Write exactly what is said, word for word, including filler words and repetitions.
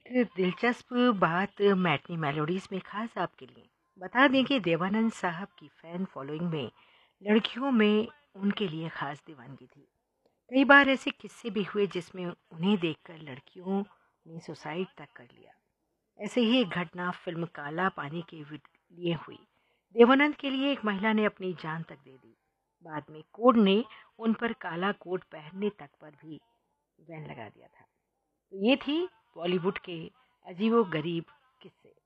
एक दिलचस्प बात मैटनी मेलोडीज़ में ख़ास आपके लिए बता दें कि देवानंद साहब की फ़ैन फॉलोइंग में लड़कियों में उनके लिए ख़ास दीवानगी थी। कई बार ऐसे किस्से भी हुए जिसमें उन्हें देखकर लड़कियों ने सुसाइड तक कर लिया। ऐसे ही एक घटना फ़िल्म काला पानी के विद- लिए हुई। देवानंद के लिए एक महिला ने अपनी जान तक दे दी। बाद में कोड ने उन पर काला कोट पहनने तक पर भी बैन लगा दिया था। तो ये थी बॉलीवुड के अजीबो गरीब किस्से।